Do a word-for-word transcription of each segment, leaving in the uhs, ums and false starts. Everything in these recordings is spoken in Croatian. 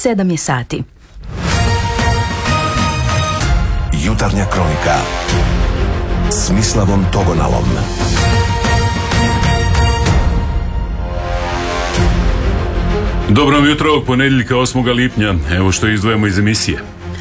sedam je sati. Jutarnja kronika s Mislavom Togonalom. Dobro jutro ovog ponedjeljka osmog lipnja. Evo što izdvojamo iz emisije.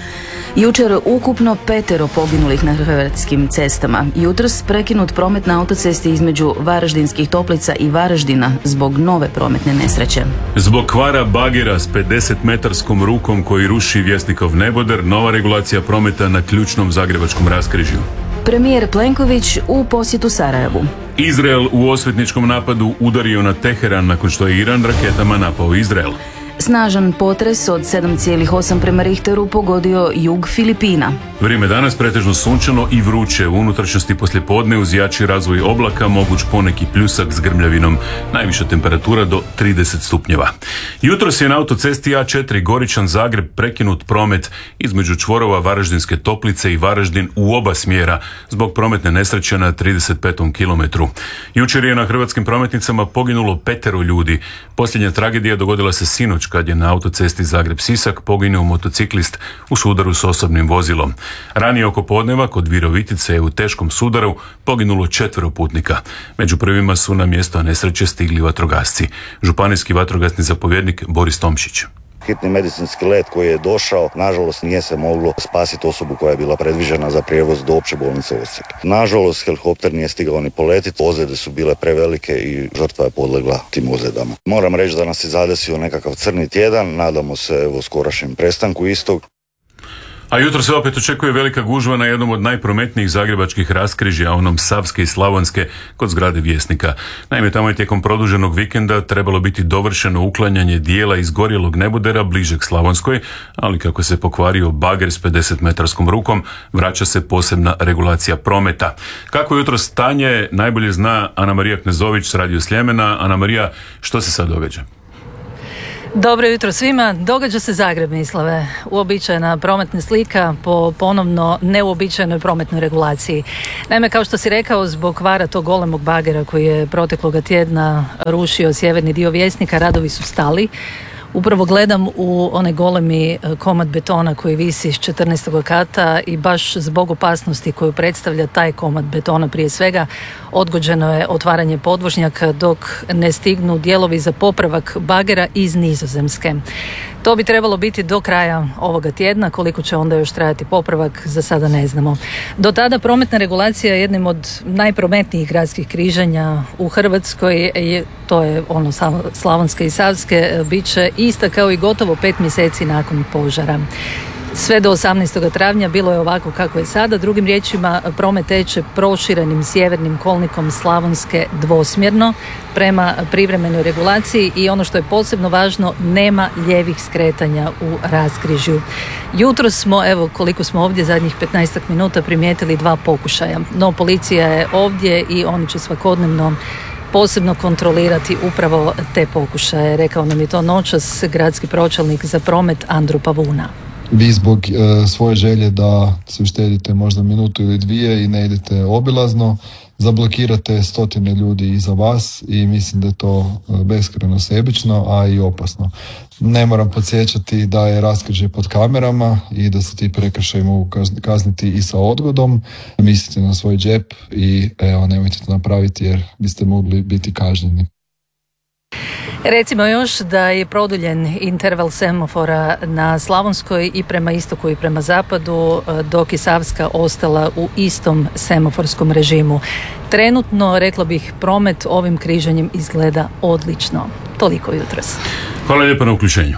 Jučer ukupno petero poginulih na hrvatskim cestama. Jutros prekinut promet na autocesti između Varaždinskih Toplica i Varaždina zbog nove prometne nesreće. Zbog kvara bagera s pedeset metarskom rukom koji ruši Vjesnikov neboder, nova regulacija prometa na ključnom zagrebačkom raskrižju. Premijer Plenković u posjetu Sarajevu. Izrael u osvetničkom napadu udario na Teheran nakon što je Iran raketama napao Izrael. Snažan potres od sedam zarez osam prema Richteru pogodio jug Filipina. Vrijeme danas pretežno sunčano i vruće. U unutrašnjosti poslijepodne uz jači razvoj oblaka moguć poneki pljusak s grmljavinom. Najviša temperatura do trideset stupnjeva. Jutros je na autocesti A četiri Goričan Zagreb prekinut promet između čvorova Varaždinske Toplice i Varaždin u oba smjera zbog prometne nesreće na trideset petom kilometru. Jučer je na hrvatskim prometnicama poginulo petero ljudi. Posljednja tragedija dogodila se sinoć kad je na autocesti Zagreb-Sisak poginuo motociklist u sudaru s osobnim vozilom. Ranije oko podneva kod Virovitice je u teškom sudaru poginulo četvero putnika. Među prvima su na mjesto nesreće stigli vatrogasci. Županijski vatrogasni zapovjednik Boris Tomšić. Hitni medicinski let koji je došao, nažalost nije se moglo spasiti osobu koja je bila predviđena za prijevoz do opće bolnice Osijek. Nažalost, helikopter nije stigao ni poletiti, ozljede su bile prevelike i žrtva je podlegla tim ozljedama. Moram reći da nas je zadesio nekakav crni tjedan, nadamo se evo skorašnjem prestanku istog. A jutro se opet očekuje velika gužva na jednom od najprometnijih zagrebačkih raskrižja, onom Savske i Slavonske, kod zgrade Vjesnika. Naime, tamo je tijekom produženog vikenda trebalo biti dovršeno uklanjanje dijela izgorjelog nebodera bližeg Slavonskoj, ali kako se pokvario bager s pedeset metarskom rukom, vraća se posebna regulacija prometa. Kako je jutro stanje, najbolje zna Ana Marija Knezović s Radio Sljemena. Ana Marija, što se sad događa? Dobro jutro svima. Događa se Zagreb, Mislave. Uobičajena prometna slika po ponovno neuobičajenoj prometnoj regulaciji. Naime, kao što si rekao, zbog kvara tog golemog bagera koji je protekloga tjedna rušio sjeverni dio Vjesnika, radovi su stali. Upravo gledam u onaj golemi komad betona koji visi s četrnaestog kata i baš zbog opasnosti koju predstavlja taj komad betona prije svega odgođeno je otvaranje podvožnjaka dok ne stignu dijelovi za popravak bagera iz Nizozemske. To bi trebalo biti do kraja ovoga tjedna, koliko će onda još trajati popravak, za sada ne znamo. Do tada prometna regulacija je jednim od najprometnijih gradskih križanja u Hrvatskoj, to je ono Slavonske i Savske, bit će ista kao i gotovo pet mjeseci nakon požara. Sve do osamnaestog travnja bilo je ovako kako je sada. Drugim riječima, promet teče proširenim sjevernim kolnikom Slavonske dvosmjerno prema privremenoj regulaciji i ono što je posebno važno, nema lijevih skretanja u raskrižju. Jutro smo, evo koliko smo ovdje zadnjih petnaestak minuta, primijetili dva pokušaja. No policija je ovdje i oni će svakodnevno posebno kontrolirati upravo te pokušaje. Rekao nam je to noćas gradski pročelnik za promet Andro Pavuna. Vi zbog e, svoje želje da se uštedite možda minutu ili dvije i ne idete obilazno, zablokirate stotine ljudi iza vas i mislim da je to beskrajno sebično, a i opasno. Ne moram podsjećati da je raskrižje pod kamerama i da se ti prekršaji mogu kazniti i sa odgodom. Mislite na svoj džep i evo, nemojte to napraviti jer biste mogli biti kažnjeni. Recimo još da je produljen interval semafora na Slavonskoj i prema istoku i prema zapadu, dok je Savska ostala u istom semaforskom režimu. Trenutno, rekla bih, promet ovim križanjem izgleda odlično. Toliko jutros. Hvala lijepo na uključenju.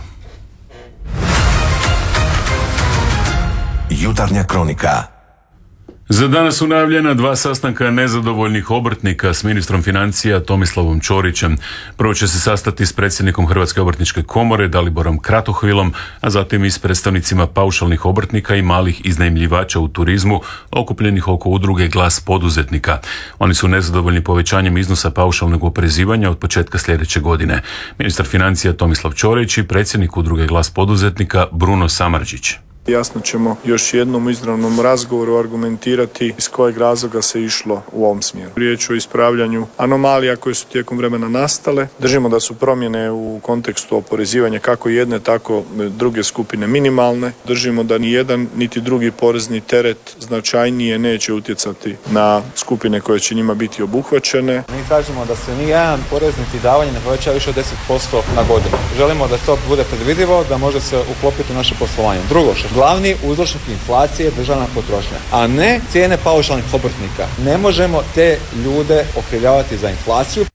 Jutarnja kronika. Za danas su najavljena dva sastanka nezadovoljnih obrtnika s ministrom financija Tomislavom Ćorićem. Prvo će se sastati s predsjednikom Hrvatske obrtničke komore Daliborom Kratohvilom, a zatim i s predstavnicima paušalnih obrtnika i malih iznajmljivača u turizmu okupljenih oko udruge Glas poduzetnika. Oni su nezadovoljni povećanjem iznosa paušalnog oporezivanja od početka sljedeće godine. Ministar financija Tomislav Ćorić i predsjednik udruge Glas poduzetnika Bruno Samardžić. Jasno ćemo još jednom u izravnom razgovoru argumentirati iz kojeg razloga se išlo u ovom smjeru. Riječ o ispravljanju anomalija koje su tijekom vremena nastale. Držimo da su promjene u kontekstu oporezivanja kako jedne, tako druge skupine minimalne. Držimo da ni jedan niti drugi porezni teret značajnije neće utjecati na skupine koje će njima biti obuhvaćene. Mi kažemo da se ni jedan porez niti davanje ne poveća više od deset posto na godinu. Želimo da to bude predvidivo, da može se uklopiti u naše poslovanje. Drugo, što glavni uzročnik inflacije je državna potrošnja, a ne cijene paušalnih obrtnika. Ne možemo te ljude okrivljavati za inflaciju.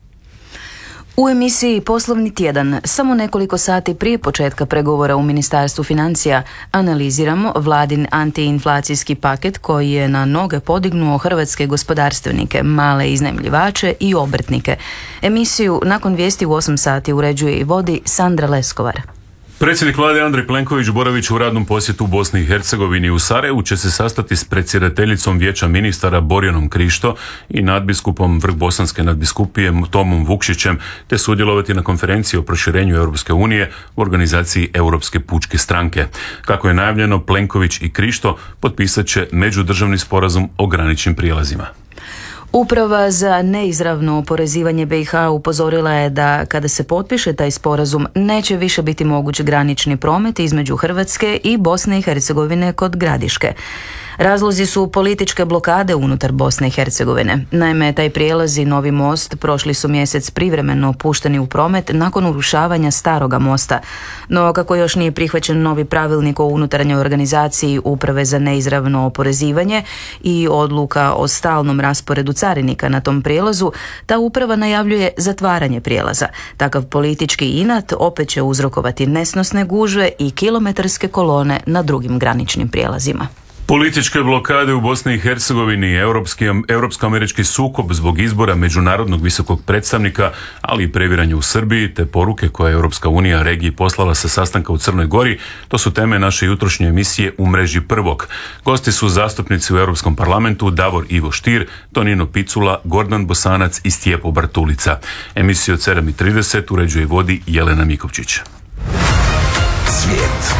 U emisiji Poslovni tjedan, samo nekoliko sati prije početka pregovora u Ministarstvu financija, analiziramo vladin antiinflacijski paket koji je na noge podignuo hrvatske gospodarstvenike, male iznajmljivače i obrtnike. Emisiju nakon vijesti u osam sati uređuje i vodi Sandra Leskovar. Predsjednik vlade Andrej Plenković boravit će u radnom posjetu u Bosni i Hercegovini. U Sarajevu će se sastati s predsjedateljicom Vijeća ministara Borjanom Krišto i nadbiskupom Vrhbosanske nadbiskupije Tomom Vukšićem, te sudjelovati na konferenciji o proširenju Europske unije u organizaciji Europske pučke stranke. Kako je najavljeno, Plenković i Krišto potpisat će međudržavni sporazum o graničnim prijelazima. Uprava za neizravno oporezivanje B i H upozorila je da kada se potpiše taj sporazum neće više biti moguć granični promet između Hrvatske i Bosne i Hercegovine kod Gradiške. Razlozi su političke blokade unutar Bosne i Hercegovine. Naime, taj prijelaz i novi most prošli su mjesec privremeno pušteni u promet nakon urušavanja staroga mosta. No, kako još nije prihvaćen novi pravilnik o unutarnjoj organizaciji Uprave za neizravno oporezivanje i odluka o stalnom rasporedu carinika na tom prijelazu, ta uprava najavljuje zatvaranje prijelaza. Takav politički inat opet će uzrokovati nesnosne gužve i kilometarske kolone na drugim graničnim prijelazima. Političke blokade u Bosni i Hercegovini, europski, europsko-američki sukob zbog izbora međunarodnog visokog predstavnika, ali i previranje u Srbiji, te poruke koje je Europska unija regiji poslala sa sastanka u Crnoj Gori, to su teme naše jutrošnje emisije U mreži prvog. Gosti su zastupnici u Europskom parlamentu Davor Ivo Stier, Tonino Picula, Gordan Bosanac i Stjepo Bartulica. Emisiju od sedam i trideset uređuje i vodi Jelena Mikovčić. Svijet.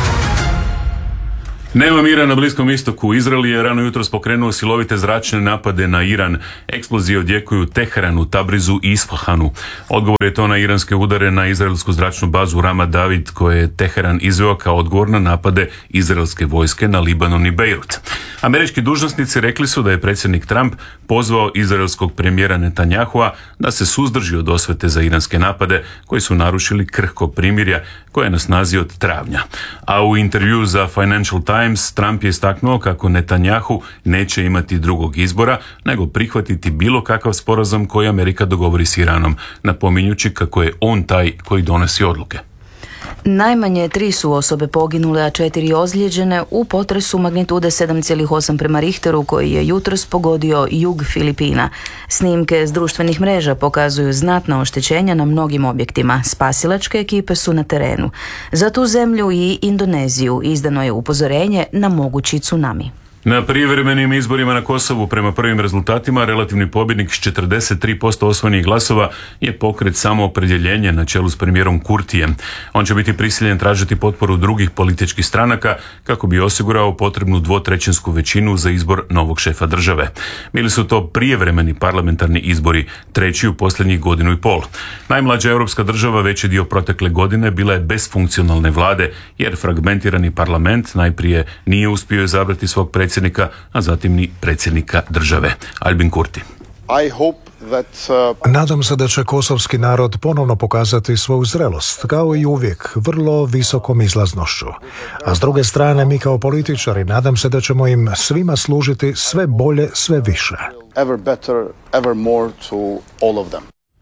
Nema mira na Bliskom istoku. Izrael je rano jutros pokrenuo silovite zračne napade na Iran. Eksplozije odjekuju u Teheranu, Tabrizu i Isfahanu. Odgovor je to na iranske udare na izraelsku zračnu bazu Ramat David, koje je Teheran izveo kao odgovor na napade izraelske vojske na Libanon i Bejrut. Američki dužnosnici rekli su da je predsjednik Trump pozvao izraelskog premijera Netanyahua da se suzdrži od osvete za iranske napade koji su narušili krhko primirja koje je na snazi od travnja. A u intervju za Financial Times Trump je istaknuo kako Netanyahu neće imati drugog izbora nego prihvatiti bilo kakav sporazum koji Amerika dogovori s Iranom, napominjući kako je on taj koji donosi odluke. Najmanje tri su osobe poginule, a četiri ozlijeđene u potresu magnitude sedam zarez osam prema Richteru koji je jutros pogodio jug Filipina. Snimke s društvenih mreža pokazuju znatna oštećenja na mnogim objektima. Spasilačke ekipe su na terenu. Za tu zemlju i Indoneziju izdano je upozorenje na mogući tsunami. Na prijevremenim izborima na Kosovu prema prvim rezultatima relativni pobjednik s četrdeset tri posto osvojenih glasova je pokret Samoopredjeljenje na čelu s premijerom Kurtijem. On će biti prisiljen tražiti potporu drugih političkih stranaka kako bi osigurao potrebnu dvotrećinsku većinu za izbor novog šefa države. Bili su to prijevremeni parlamentarni izbori, treći u posljednjih godinu i pol. Najmlađa europska država veći dio protekle godine bila je bez funkcionalne vlade jer fragmentirani parlament najprije nije uspio izabrati svog predsjednika, a zatim ni predsjednika države. Albin Kurti. I hope that, uh... Nadam se da će kosovski narod ponovno pokazati svoju zrelost, kao i uvijek, vrlo visokom izlaznošću. A s druge strane, mi kao političari nadam se da ćemo im svima služiti sve bolje, sve više. Ever better, ever more to all of them.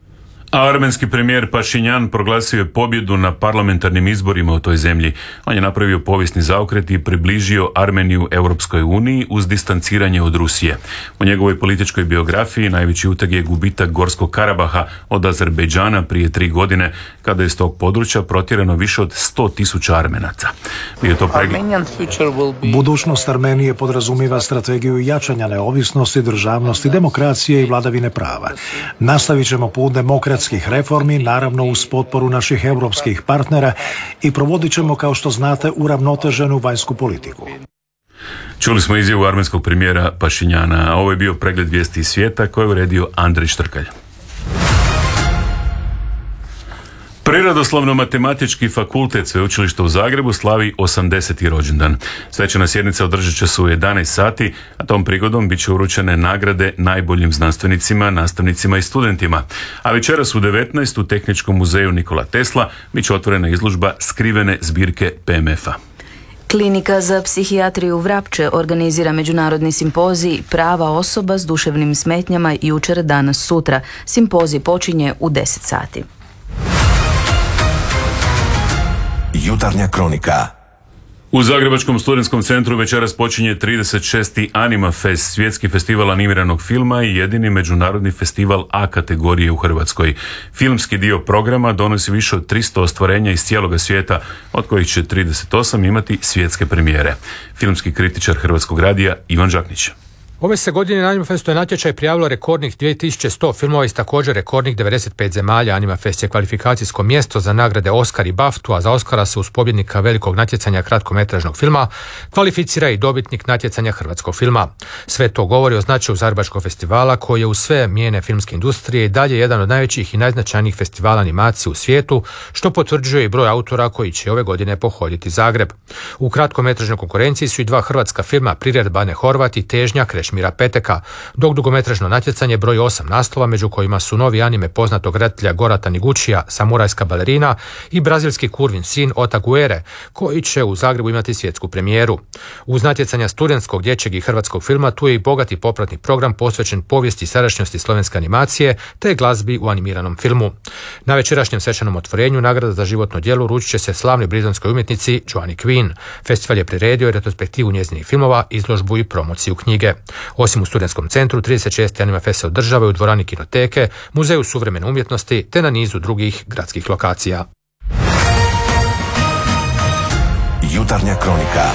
A armenski premijer Pašinjan proglasio je pobjedu na parlamentarnim izborima u toj zemlji. On je napravio povijesni zaokret i približio Armeniju Europskoj uniji uz distanciranje od Rusije. U njegovoj političkoj biografiji najveći uteg je gubitak Gorskog Karabaha od Azerbejdžana prije tri godine, kada je s tog područja protjerano više od sto tisuća Armenaca. Bio to pregled... Budućnost Armenije podrazumiva strategiju jačanja neovisnosti, državnosti, demokracije i vladavine prava. Nastavit ćemo put demokracije demokratskih reformi, naravno uz potporu naših europskih partnera, i provodit ćemo, kao što znate, uravnoteženu vanjsku politiku. Čuli smo izjavu armenskog premijera Pašinjana, a ovo je bio pregled vijesti iz svijeta koje je uredio Andrej Štrkalj. Prirodoslovno-matematički fakultet Sveučilišta u Zagrebu slavi osamdeseti rođendan. Svečana sjednica održat će se u jedanaest sati, a tom prigodom bit će uručene nagrade najboljim znanstvenicima, nastavnicima i studentima. A večeras u devetnaest u Tehničkom muzeju Nikola Tesla bit će otvorena izložba skrivene zbirke P M F-a. Klinika za psihijatriju Vrapče organizira međunarodni simpozij Prava osoba s duševnim smetnjama jučer, danas, sutra. Simpozij počinje u deset sati. Jutarnja kronika. U Zagrebačkom studentskom centru večeras počinje trideset šesti Anima Fest, svjetski festival animiranog filma i jedini međunarodni festival A kategorije u Hrvatskoj. Filmski dio programa donosi više od tristo ostvarenja iz cijeloga svijeta, od kojih će trideset osam imati svjetske premijere. Filmski kritičar Hrvatskog radija Ivan Žaknić. Ove se godine na Animafestu je natječaj prijavilo rekordnih dvije tisuće sto filmova iz također rekordnih devedeset pet zemalja. Animafest je kvalifikacijsko mjesto za nagrade Oscar i Baftu, a za Oscara se uz pobjednika velikog natjecanja kratkometražnog filma kvalificira i dobitnik natjecanja hrvatskog filma. Sve to govori o značaju Zagrebačkog festivala, koji je u sve mijene filmske industrije i dalje jedan od najvećih i najznačajnijih festivala animacije u svijetu, što potvrđuje i broj autora koji će ove godine pohoditi Zagreb. U kratkometražnoj konkurenciji su i dva hrvatska filma, Prired Bane Horvat i Težnja Krešmira Peteka, dok dugometražno natjecanje broji osam naslova, među kojima su novi anime poznatog redatelja Gorata Niguchija, Samurajska balerina, i brazilski Kurvin sin Otaguere, koji će u Zagrebu imati svjetsku premijeru. Uz natjecanja studentskog, dječjeg i hrvatskog filma tu je i bogati popratni program posvećen povijesti i sadašnjosti slovenske animacije te glazbi u animiranom filmu. Na večerašnjem svečanom otvorenju nagrada za životno djelo uručit će se slavnoj britanskoj umjetnici Joanne Quinn. Festival je priredio i retrospektivu njezinih filmova, izložbu i promociju knjige. Osim u studentskom centru, trideset šesti Animafest se održava u dvorani Kinoteke, Muzeju suvremene umjetnosti te na nizu drugih gradskih lokacija. Jutarnja kronika.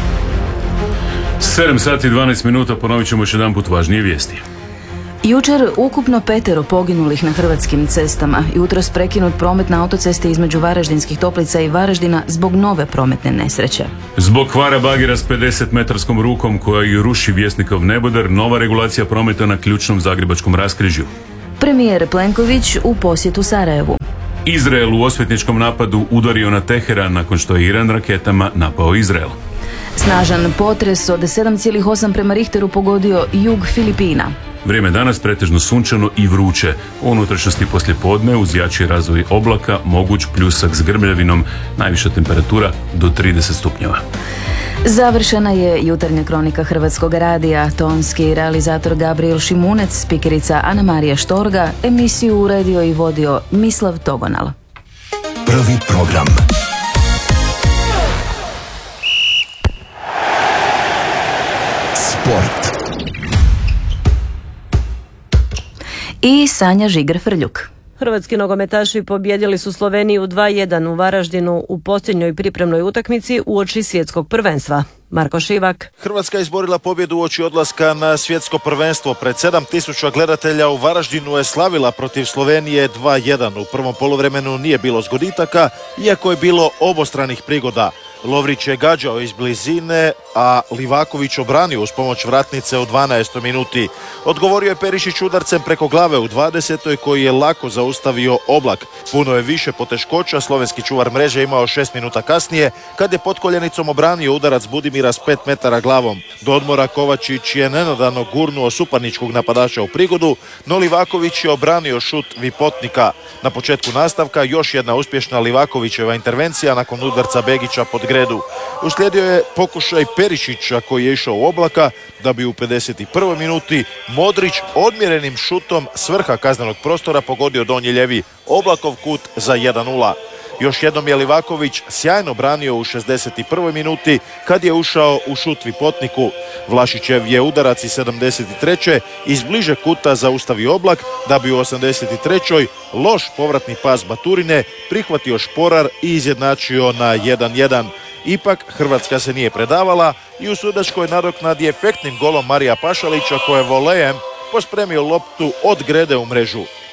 sedam sati i dvanaest minuta, ponovit ćemo još jedan put važnije vijesti. Jučer ukupno petero poginulih na hrvatskim cestama. Jutros prekinut promet na autocesti između Varaždinskih Toplica i Varaždina zbog nove prometne nesreće. Zbog kvara bagera s pedeset metarskom rukom koja ju ruši Vjesnikov neboder, nova regulacija prometa na ključnom zagrebačkom raskrižju. Premijer Plenković u posjetu Sarajevu. Izrael u osvetničkom napadu udario na Teheran nakon što je Iran raketama napao Izrael. Snažan potres od sedam zarez osam prema Richteru pogodio jug Filipina. Vrijeme danas pretežno sunčano i vruće. U unutrašnjosti poslijepodne uz jači razvoj oblaka moguć pljusak s grmljavinom, najviša temperatura do trideset stupnjeva. Završena je jutarnja kronika Hrvatskog radija. Tonski realizator Gabriel Šimunec, spikerica Ana Marija Štorga, emisiju uredio i vodio Mislav Togonal. Prvi program. Sport. I Sanja Žiger-Frljuk. Hrvatski nogometaši pobijedili su Sloveniju dva jedan u Varaždinu u posljednjoj pripremnoj utakmici uoči svjetskog prvenstva. Marko Šivak. Hrvatska je izborila pobjedu uoči odlaska na svjetsko prvenstvo. Pred sedam tisuća gledatelja u Varaždinu je slavila protiv Slovenije dva jedan. U prvom poluvremenu nije bilo zgoditaka, iako je bilo obostranih prigoda. Lovrić je gađao iz blizine, a Livaković obranio uz pomoć vratnice u dvanaestoj minuti. Odgovorio je Perišić udarcem preko glave u dvadesetoj koji je lako zaustavio Oblak. Puno je više poteškoća slovenski čuvar mreže imao šest minuta kasnije, kad je pod koljenicom obranio udarac Budimira s pet metara glavom. Do odmora Kovačić je nenadano gurnuo suparničkog napadača u prigodu, no Livaković je obranio šut Vipotnika. Na početku nastavka još jedna uspješna Livakovićeva intervencija nakon udarca Begića pod gredu. Uslijedio je pokušaj Perišića koji je išao u Oblaka, da bi u pedeset prvoj minuti Modrić odmjerenim šutom s vrha kaznenog prostora pogodio donji ljevi Oblakov kut za jedan nula. Još jednom je Livaković sjajno branio u šezdeset prvoj minuti kad je ušao u šut Vipotniku. Vlašićev je udarac iz sedamdeset treće iz bliže kuta zaustavio Oblak, da bi u osamdeset trećoj loš povratni pas Baturine prihvatio Šporar i izjednačio na jedan jedan. Ipak Hrvatska se nije predavala i u sudačkoj nadoknadi efektnim golom Marija Pašalića koji je volejem pospremio loptu od grede u mrežu.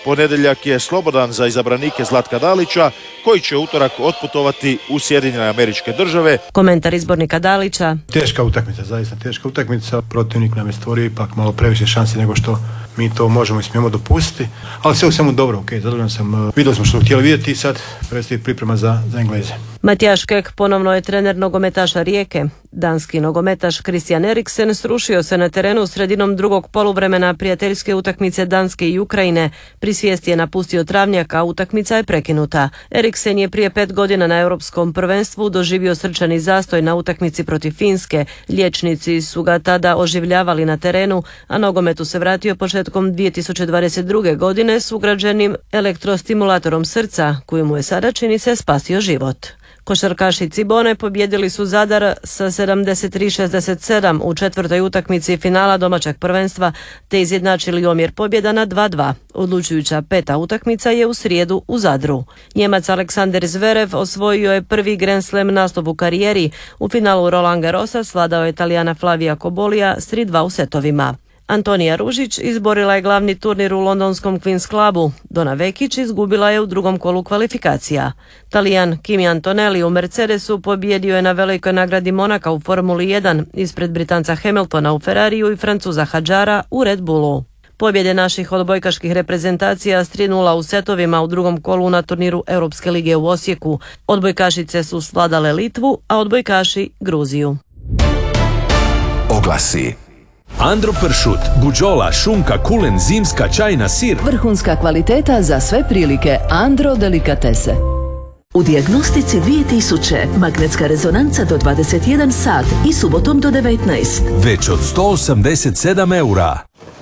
Ponedjeljak je slobodan za izabranike Zlatka Dalića, koji će utorak otputovati u Sjedinjene Američke Države. Komentar izbornika Dalića. Teška utakmica, zaista teška utakmica. Protivnik nam je stvorio ipak malo previše šansi nego što mi to možemo i smijemo dopustiti. Ali sve u svemu dobro, ok, zadovoljan sam. Vidjeli smo što smo htjeli vidjeti i sad predstoji priprema za, za Engleze. Matijaš Kek ponovno je trener nogometaša Rijeke. Danski nogometaš Christian Eriksen srušio se na terenu sredinom drugog poluvremena prijateljske utakmice Danske i Ukrajine. Pri svijesti je napustio travnjak, a utakmica je prekinuta. Eriksen je prije pet godina na europskom prvenstvu doživio srčani zastoj na utakmici protiv Finske. Liječnici su ga tada oživljavali na terenu, a nogometu se vratio početkom dvije tisuće dvadeset druge godine s ugrađenim elektrostimulatorom srca, koji mu je sada, čini se, spasio život. Košarkaši Cibone pobjedili su Zadar sa sedamdeset tri šezdeset sedam u četvrtoj utakmici finala domaćeg prvenstva te izjednačili omjer pobjeda na dva dva. Odlučujuća peta utakmica je u srijedu u Zadru. Njemac Aleksander Zverev osvojio je prvi Grand Slam nastup u karijeri. U finalu Roland Garrosa svladao je Italijana Flavia Cobolija s tri dva u setovima. Antonija Ružić izborila je glavni turnir u londonskom Queen's Clubu. Dona Vekić izgubila je u drugom kolu kvalifikacija. Talijan Kimi Antonelli u Mercedesu pobjedio je na velikoj nagradi Monaka u Formuli jedan ispred Britanca Hamiltona u Ferrariju i Francuza Hadžara u Red Bullu. Pobjede naših odbojkaških reprezentacija s tri nula u setovima u drugom kolu na turniru Europske lige u Osijeku. Odbojkašice su svladale Litvu, a odbojkaši Gruziju. Oglasi. Andro pršut, buđola, šunka, kulen, zimska, čajna, sir. Vrhunska kvaliteta za sve prilike. Andro delikatese. U dijagnostici dvije tisuće magnetska rezonanca do dvadeset jedan sat i subotom do devetnaest. Već od sto osamdeset sedam eura.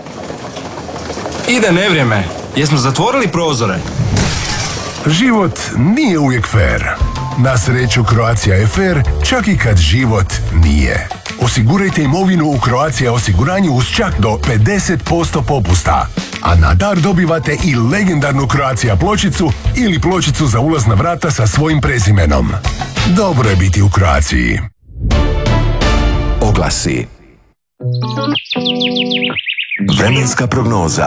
Ide nevrijeme. Jesmo zatvorili prozore? Život nije uvijek fair. Na sreću Croatia je fair, čak i kad život nije. Osigurajte imovinu u Croatia osiguranju uz čak do pedeset posto popusta. A na dar dobivate i legendarnu Croatia pločicu ili pločicu za ulaz na vrata sa svojim prezimenom. Dobro je biti u Croaciji. Oglasi. Vremenska prognoza.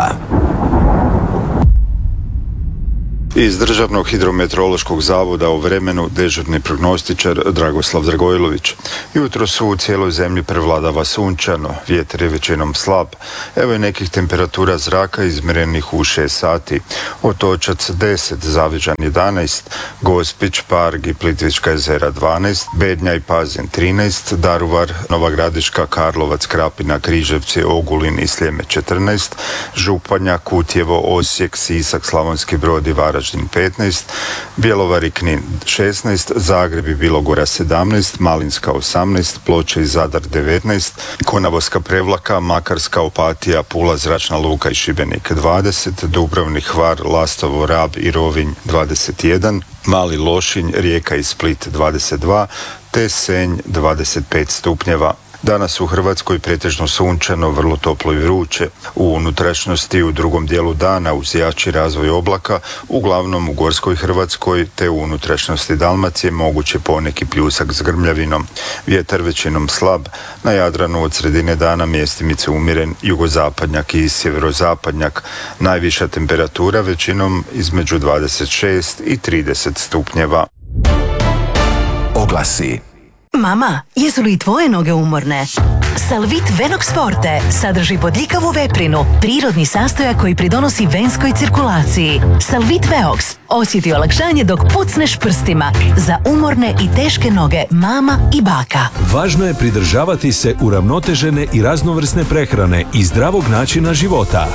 Iz Državnog hidrometeorološkog zavoda o vremenu dežurni prognostičar Dragoslav Dragojlović. Jutro su u cijeloj zemlji prevladava sunčano, vjetar je većinom slab. Evo je nekih temperatura zraka izmjerenih u šest sati. Otočac deset, Zavižan jedanaest, Gospić, Parg i Plitvička jezera dvanaest, Bednja i Pazin trinaest, Daruvar, Nova Gradiška, Karlovac, Krapina, Križevci, Ogulin i Sljeme četrnaest, Županja, Kutjevo, Osijek, Sisak, Slavonski Brod i Varaždin petnaest, Bjelovar i Knin šesnaest, Zagreb i Bilogora sedamnaest, Malinska osamnaest, Ploče i Zadar devetnaest, Konavolska Prevlaka, Makarska, Opatija, Pula, Zračna luka i Šibenik dvadeset, Dubrovnik, Hvar, Lastovo, Rab i Rovinj dvadeset jedan, Mali Lošinj, Rijeka i Split dvadeset dva, te Senj dvadeset pet stupnjeva. Danas u Hrvatskoj pretežno sunčano, vrlo toplo i vruće. U unutrašnjosti u drugom dijelu dana uz jači razvoj oblaka, uglavnom u Gorskoj Hrvatskoj te u unutrašnjosti Dalmacije moguće poneki pljusak s grmljavinom. Vjetar većinom slab, na Jadranu od sredine dana mjestimice umjeren jugozapadnjak i sjeverozapadnjak. Najviša temperatura većinom između dvadeset šest i trideset stupnjeva. Oglasi. Mama, jesu li tvoje noge umorne? Salvit Venox Forte sadrži bodljikavu veprinu, prirodni sastojak koji pridonosi venskoj cirkulaciji. Salvit Veox osjeti olakšanje dok pucneš prstima za umorne i teške noge mama i baka. Važno je pridržavati se uravnotežene i raznovrsne prehrane i zdravog načina života.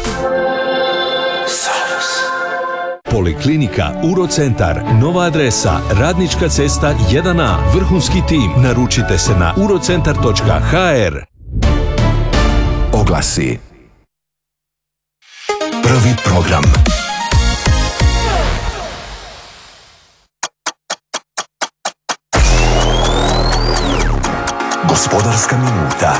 Poliklinika Urocentar, nova adresa, Radnička cesta jedan A, vrhunski tim. Naručite se na urocentar točka ha er. Oglasi. Prvi program. Gospodarska minuta.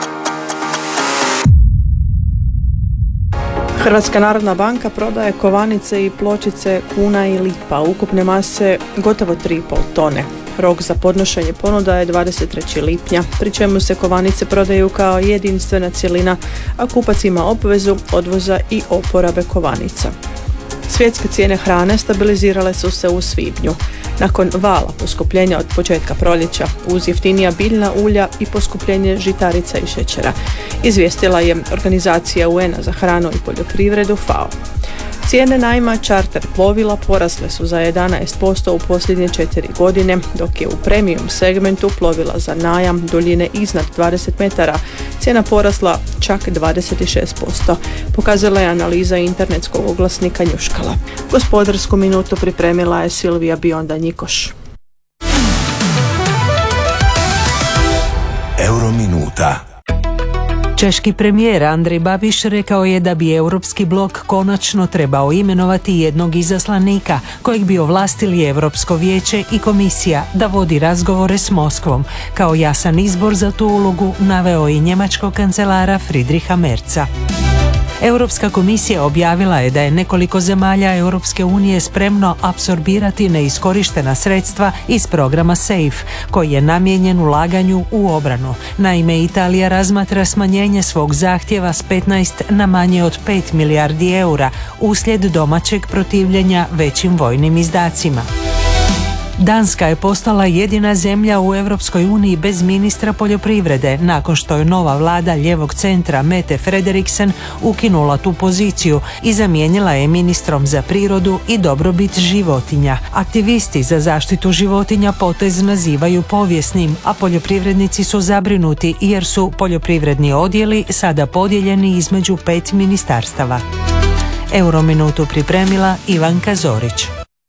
Hrvatska narodna banka prodaje kovanice i pločice kuna i lipa, ukupne mase gotovo tri i pol tone. Rok za podnošenje ponuda je dvadeset trećeg lipnja, pri čemu se kovanice prodaju kao jedinstvena cjelina, a kupac ima obvezu odvoza i oporabe kovanica. Svjetske cijene hrane stabilizirale su se u svibnju. Nakon vala poskupljenja od početka proljeća uz jeftinija biljna ulja i poskupljenje žitarica i šećera, izvijestila je Organizacija U N-a za hranu i poljoprivredu F A O. Cijene najma čarter plovila porasle su za jedanaest posto u posljednje četiri godine, dok je u premium segmentu plovila za najam duljine iznad dvadeset metara cijena porasla čak dvadeset šest posto, pokazala je analiza internetskog oglasnika Njuškala. Gospodarsku minutu pripremila je Silvija Bionda-Njikoš. Eurominuta. Češki premijer Andrej Babiš rekao je da bi Europski blok konačno trebao imenovati jednog izaslanika kojeg bi ovlastili Europsko vijeće i komisija da vodi razgovore s Moskvom. Kao jasan izbor za tu ulogu naveo i njemačkog kancelara Friedricha Merza. Europska komisija objavila je da je nekoliko zemalja Europske unije spremno apsorbirati neiskorištena sredstva iz programa SAFE, koji je namijenjen ulaganju u obranu. Naime, Italija razmatra smanjenje svog zahtjeva s petnaest na manje od pet milijardi eura uslijed domaćeg protivljenja većim vojnim izdacima. Danska je postala jedina zemlja u Europskoj uniji bez ministra poljoprivrede nakon što je nova vlada lijevog centra Mette Frederiksen ukinula tu poziciju i zamijenila je ministrom za prirodu i dobrobit životinja. Aktivisti za zaštitu životinja potez nazivaju povijesnim, a poljoprivrednici su zabrinuti jer su poljoprivredni odjeli sada podijeljeni između pet ministarstava. Eurominutu pripremila Ivanka Zorić.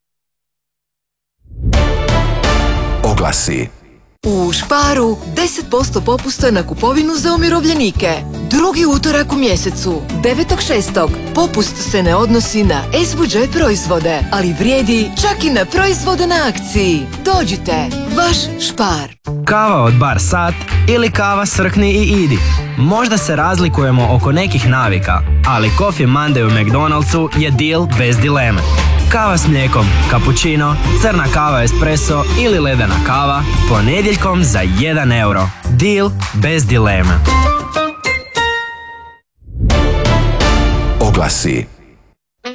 Oglasi. U Sparu deset posto popusta na kupovinu za umirovljenike. Drugi utorak u mjesecu, devetog šestog Popust se ne odnosi na S-budžet proizvode, ali vrijedi čak i na proizvode na akciji. Dođite, vaš Spar. Kava od Bar Sat ili kava Srkni i Idi. Možda se razlikujemo oko nekih navika, ali Coffee Monday u McDonald'su je deal bez dileme. Kava s mlijekom, cappuccino, crna kava espresso ili ledena kava ponedjeljkom za jedan euro. Deal bez dileme. Oglasi.